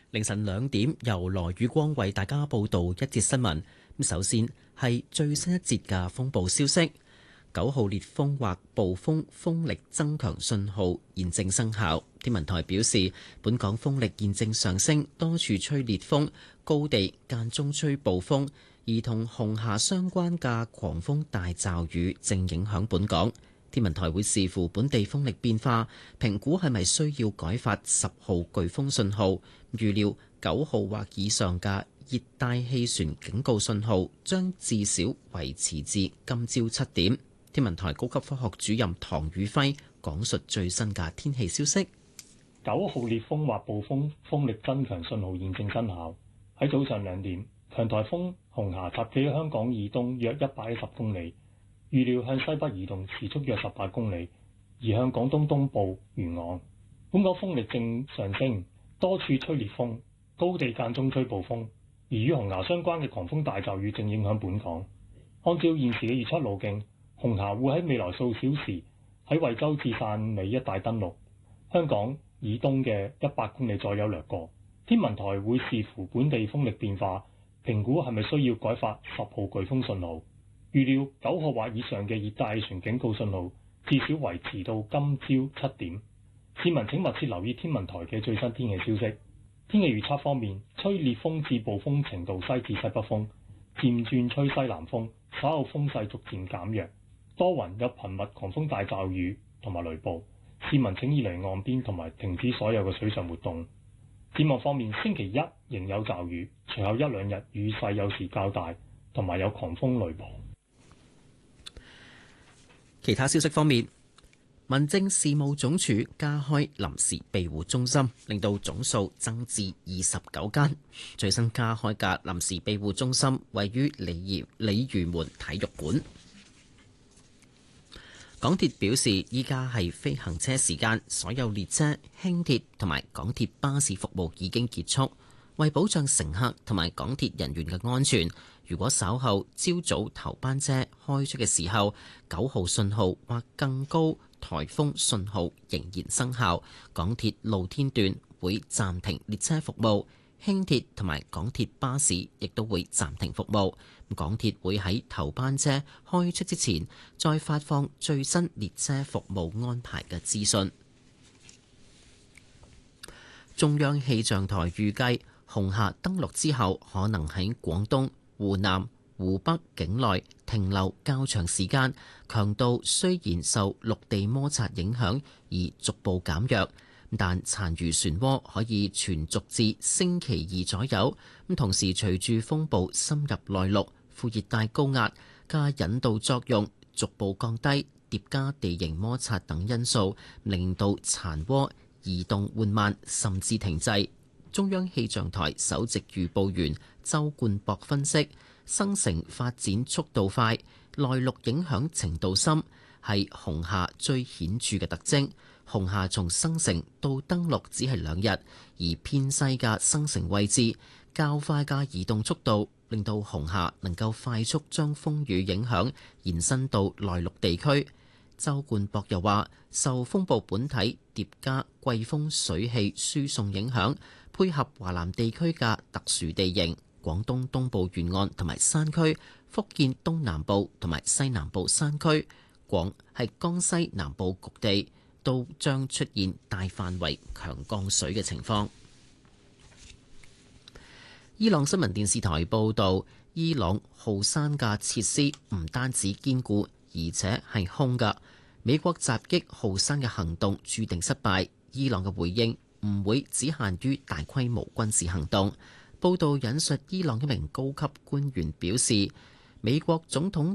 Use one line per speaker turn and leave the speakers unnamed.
凌晨2點，由羅宇光為大家報道一節新聞。首先係最新一節嘅風暴消息，9號烈風或暴風風力增強信號現正生效。天文台表示，本港風力現正上升，多處吹烈風，高地間中吹暴風，而同紅霞相關嘅狂風大驟雨正影響本港。天文台會視乎本地風力變化，評估係咪需要改發10號颶風信號。預料9號或以上嘅熱帶氣旋警告信號將至少維持至今朝7點。天文台高級科學主任唐宇輝講述最新嘅天氣消息。
9號烈風或暴風風力增強信號現正生效。喺早上2點，強颱風紅霞集結喺香港以東約110公里，預料向西北移動，時速約18公里，移向廣東東部沿岸。本港風力正上升，多處吹烈風，高地間中吹暴風，而與紅霞相關嘅狂風大驟雨正影響本港。按照現時嘅預測路徑，紅霞會喺未來數小時喺惠州至汕尾一帶登陸，香港以東嘅100公里左右掠過。天文台會視乎本地風力變化，評估係咪需要改發10號颶風信號。預料9號或以上嘅熱帶氣旋警告信號至少維持到今朝7點。市民請密切留意天文台嘅最新天氣消息。天氣預測方面，吹烈風至暴風程度西至西北風，漸轉吹西南風，稍後風勢逐漸減弱。多雲，有頻密狂風大驟雨同埋雷暴。市民請移離岸邊同埋停止所有嘅水上活動。展望方面，星期一仍有驟雨，隨後1-2日雨勢有時較大，同埋有狂風雷暴。
其他消息方面，民政事務總署加開臨時庇護中心，令到總數增至29間。最新加開嘅臨時庇護中心位於鯉魚門體育館。港鐵表示，依家係非行車時間，所有列車、輕鐵同埋港鐵巴士服務已經結束。為保障乘客同埋港鐵人員嘅安全，如果稍後朝早頭班車開出嘅時候，9號信號或更高颱風信號仍然生效，港鐵露天段會暫停列車服務，輕鐵同埋港鐵巴士亦都會暫停服務。港鐵會喺頭班車開出之前再發放最新列車服務安排嘅資訊。中央氣象台預計，紅霞登陸之後，可能喺廣東、湖南、湖北境內停留較長時間，強度雖然受陸地摩擦影響而逐步減弱，但殘餘漩渦可以存續至星期2左右。同時隨住風暴深入內陸，副熱帶高壓嘅引導作用逐步降低，疊加地形摩擦等因素，令到殘渦移動緩慢甚至停滯。中央氣象台首席預報員周冠博分析，生成發展速度快，內陸影響程度深，係紅霞最顯著嘅特徵。紅霞從生成到登陸只係2日，而偏西嘅生成位置較快嘅移動速度，令到紅霞能夠快速將風雨影響延伸到內陸地區。周冠博又話，受風暴本體疊加季風水氣輸送影響，配合華南地區嘅特殊地形，廣東東部沿岸同埋山區、福建東南部同埋西南部山區、廣係江西南部局地，都將出現大範圍強降水嘅情況。伊朗新聞電視台報導，伊朗浩山嘅設施唔單止堅固，而且係空㗎。美國襲擊浩山嘅行動注定失敗，伊朗嘅回應唔會只限於大規模軍事行動。報道引述伊朗一名高級官員表示，美國總統